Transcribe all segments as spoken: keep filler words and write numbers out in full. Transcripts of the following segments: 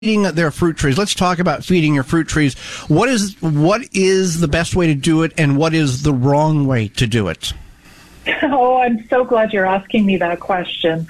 feeding their fruit trees. Let's talk about feeding your fruit trees. What is what is the best way to do it, and what is the wrong way to do it? Oh, I'm so glad you're asking me that question.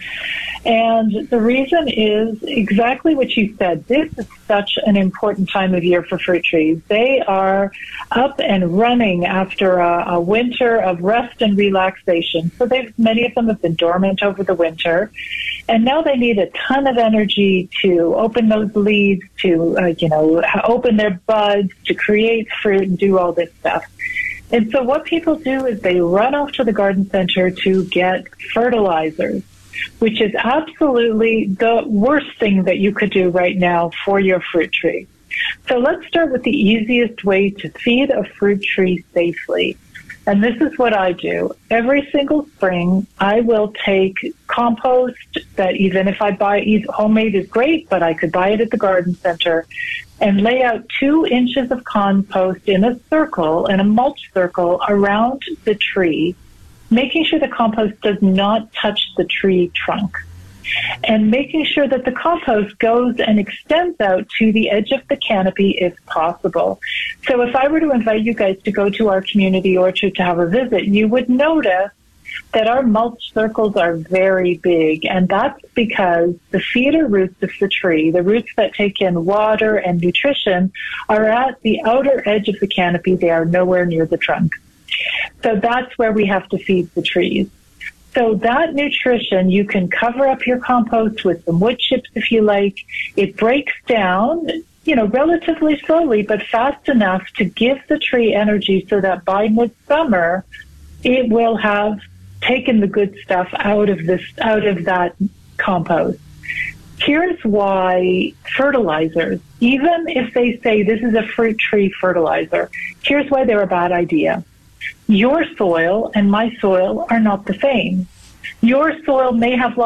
And the reason is exactly what you said. This is such an important time of year for fruit trees. They are up and running after a, a winter of rest and relaxation. So they've, many of them have been dormant over the winter. And now they need a ton of energy to open those leaves, to, uh, you know, open their buds, to create fruit and do all this stuff. And so what people do is they run off to the garden center to get fertilizers, which is absolutely the worst thing that you could do right now for your fruit tree. So let's start with the easiest way to feed a fruit tree safely. And this is what I do. Every single spring, I will take compost that, even if I buy homemade is great, but I could buy it at the garden center, and lay out two inches of compost in a circle, in a mulch circle around the tree, making sure the compost does not touch the tree trunk, and making sure that the compost goes and extends out to the edge of the canopy if possible. So if I were to invite you guys to go to our community orchard to have a visit, you would notice that our mulch circles are very big, and that's because the feeder roots of the tree, the roots that take in water and nutrition, are at the outer edge of the canopy. They are nowhere near the trunk. So that's where we have to feed the trees. So that nutrition, you can cover up your compost with some wood chips if you like. It breaks down, you know, relatively slowly, but fast enough to give the tree energy so that by midsummer, it will have taken the good stuff out of this, out of that compost. Here's why fertilizers, even if they say this is a fruit tree fertilizer, here's why they're a bad idea. Your soil and my soil are not the same. Your soil may have